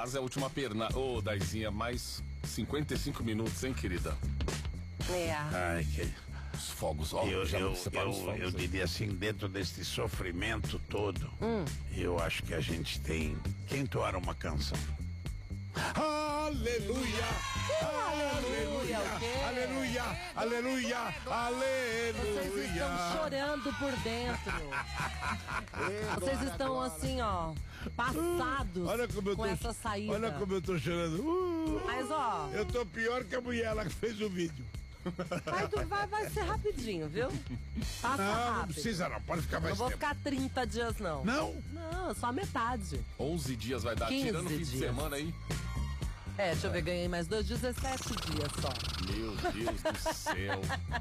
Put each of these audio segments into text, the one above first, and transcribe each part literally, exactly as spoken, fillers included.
casa é a última perna. Ô, oh, Daizinha, mais cinquenta e cinco minutos, hein, querida? É. Ai, que... Os fogos, ó. Eu, já eu, separa eu, os fogos eu aí. diria assim, dentro desse sofrimento todo, Hum. eu acho que a gente tem que entoar uma canção. Aleluia! Aleluia, o quê? Aleluia! Aleluia! Aleluia! Vocês estão chorando por dentro. Vocês estão assim, ó, passados Olha como eu com tô, essa saída. Olha como eu tô chorando. Uh, Mas, ó, eu tô pior que a mulher lá que fez o vídeo. vai, tu- vai, vai ser rapidinho, viu? Passa Não, não rápido. precisa não, pode ficar mais Não vou tempo. ficar trinta dias, não. Não? Não, só metade. onze dias vai dar, quinze tirando o fim de dias. semana aí. É, deixa eu ver, ganhei mais dois, dezessete dias só. Meu Deus do céu.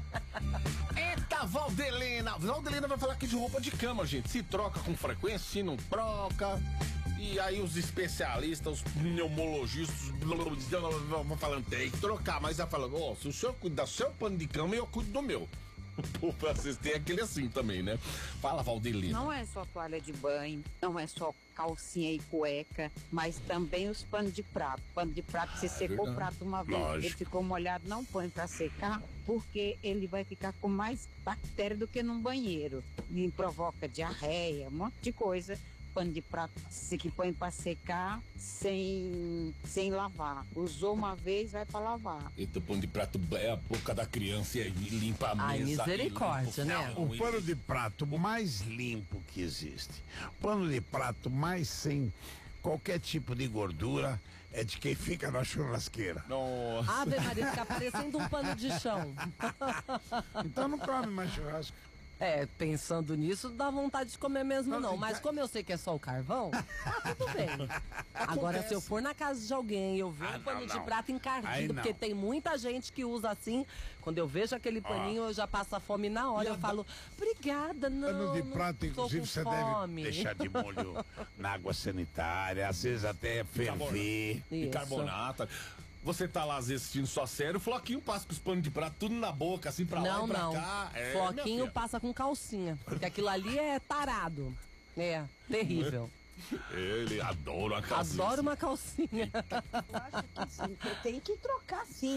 Eita, Valdelena. Valdelena vai falar aqui de roupa de cama, gente. Se troca com frequência, se não troca. E aí os especialistas, os pneumologistas, vão falando, tem que trocar. Mas ela falando, ó, oh, se o senhor cuida do seu pano de cama, eu cuido do meu. Pô, vocês têm aquele assim também, né? Fala, Valdelena. Não é só toalha de banho, não é só calcinha e cueca, mas também os panos de prato. Pano de prato, você secou o prato uma vez, Lógico. ele ficou molhado, não põe pra secar, porque ele vai ficar com mais bactéria do que num banheiro. E provoca diarreia, um monte de coisa. Pano de prato se que põe pra secar sem, sem lavar. Usou uma vez, vai pra lavar. Eita, pano de prato é a boca da criança e limpa a mesa. Ai, misericórdia, e limpa o né? ferro, O pano de prato mais limpo que existe, o pano de prato mais sem qualquer tipo de gordura, é de quem fica na churrasqueira. Nossa. Ave Maria, fica parecendo um pano de chão. Então não come mais churrasco. É, pensando nisso, dá vontade de comer mesmo não. Mas como eu sei que é só o carvão, tá tudo bem. Agora, se eu for na casa de alguém e eu ver Ah, um pano não, de não. prato Aí encardido, não. porque tem muita gente que usa assim, quando eu vejo aquele paninho, eu já passo a fome na hora. Eu falo, obrigada, não, Pano de não prato, tô inclusive, com você fome. deve deixar de molho na água sanitária, às vezes até ferver. E Isso. carbonata. Você tá lá às vezes assistindo sua série, o Floquinho passa com os panos de prato tudo na boca, assim, pra lá Não, e pra não. cá. É, minha Floquinho filha. passa com calcinha. Porque aquilo ali é tarado. É, terrível. Ele adora uma calcinha. Adoro uma calcinha. Eu acho que sim, que tem que trocar sim.